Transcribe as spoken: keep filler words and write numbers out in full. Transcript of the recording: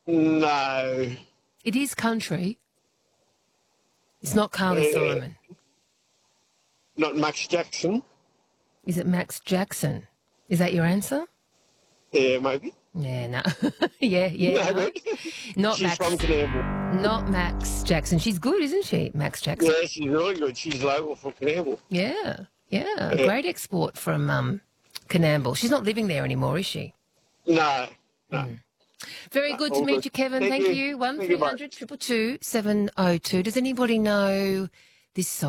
No. It is country. It's not Carly Uh, Simon. Not Max Jackson. Is it Max Jackson? Is that your answer? Yeah, maybe. Yeah, no. yeah, yeah, No, no. but Not she's Max. from Canberra. Not Max Jackson. She's good, isn't she, Max Jackson? Yeah, she's really good. She's local from Canberra. Yeah, yeah. Yeah. Great export from um, Canamble. She's not living there anymore, is she? No, no. Mm. Very no good to all meet good. you, Kevin. Thank Thank you. you. One Thank you, three bye. hundred two two two seven oh two. Does anybody know this song?